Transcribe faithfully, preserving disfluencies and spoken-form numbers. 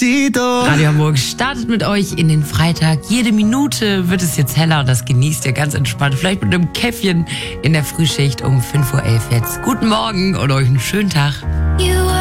Despacito. Radio Hamburg startet mit euch in den Freitag. Jede Minute wird es jetzt heller und das genießt ihr ganz entspannt. Vielleicht mit einem Käffchen in der Frühschicht um fünf Uhr elf jetzt. Guten Morgen und euch einen schönen Tag.